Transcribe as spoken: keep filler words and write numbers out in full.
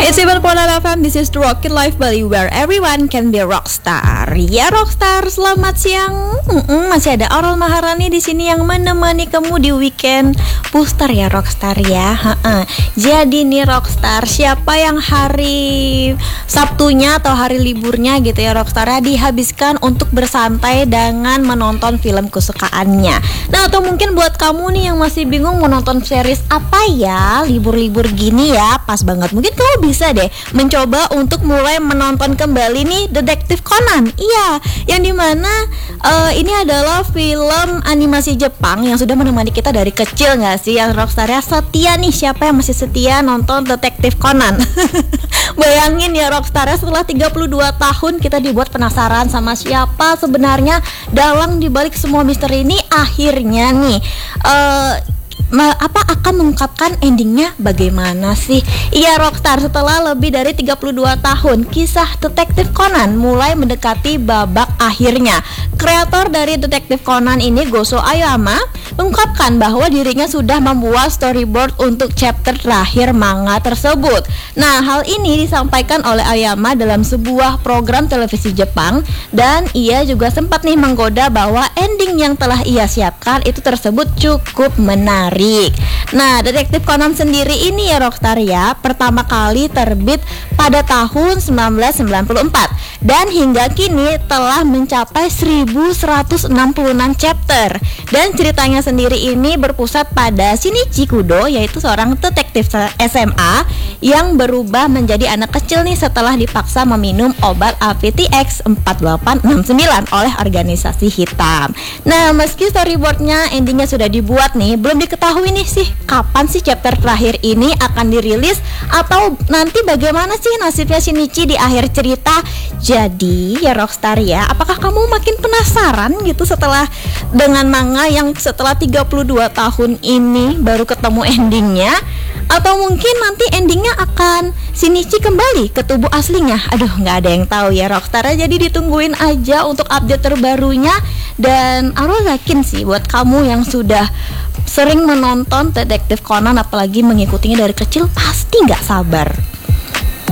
It's even Polar F M, this is the Rocket Life Bali where everyone can be a rockstar. Ya rockstar, selamat siang. Mm-mm, masih ada Aurel Maharani di sini yang menemani kamu di weekend booster ya rockstar ya. Ha-ha. Jadi nih rockstar, siapa yang hari Sabtunya atau hari liburnya gitu ya rockstar ya dihabiskan untuk bersantai dengan menonton film kesukaannya. Nah atau mungkin buat kamu nih yang masih bingung mau nonton series apa ya libur-libur gini ya, pas banget. Mungkin kamu bisa deh mencoba untuk mulai menonton kembali nih Detektif Conan. Iya, yang dimana uh, ini adalah film animasi Jepang yang sudah menemani kita dari kecil nggak sih? Yang rockstar ya setia nih, siapa yang masih setia nonton Detektif Conan? Bayangin ya rockstar ya, setelah tiga puluh dua tahun kita dibuat penasaran sama siapa sebenarnya dalang dibalik semua misteri ini. Akhirnya nih uh, apa akan mengungkapkan endingnya bagaimana sih? Iya rockstar, setelah lebih dari tiga puluh dua tahun kisah Detektif Conan mulai mendekati babak akhirnya. Kreator dari Detektif Conan ini, Gosho Aoyama, mengungkapkan bahwa dirinya sudah membuat storyboard untuk chapter terakhir manga tersebut. Nah, hal ini disampaikan oleh Aoyama dalam sebuah program televisi Jepang, dan ia juga sempat nih menggoda bahwa ending yang telah ia siapkan itu tersebut cukup menarik. Nah, Detektif Conan sendiri ini ya rockstar ya, pertama kali terbit pada tahun seribu sembilan ratus sembilan puluh empat dan hingga kini telah mencapai seribu seratus enam puluh enam chapter. Dan ceritanya sendiri ini berpusat pada Shinichi Kudo, yaitu seorang detektif S M A yang berubah menjadi anak kecil nih setelah dipaksa meminum obat A V T X empat delapan enam sembilan oleh organisasi hitam. Nah, meski storyboardnya endingnya sudah dibuat nih, belum diketahui nih sih kapan sih chapter terakhir ini akan dirilis atau nanti bagaimana sih nasibnya Shinichi di akhir cerita. Jadi ya rockstar ya, apakah kamu makin penasaran gitu setelah dengan manga yang setelah tiga puluh dua tahun ini baru ketemu endingnya? Atau mungkin nanti endingnya akan Shinichi kembali ke tubuh aslinya? Aduh, nggak ada yang tahu ya rockstar. Jadi ditungguin aja untuk update terbarunya. Dan Aurel yakin sih buat kamu yang sudah sering menonton Detektif Conan apalagi mengikutinya dari kecil pasti nggak sabar.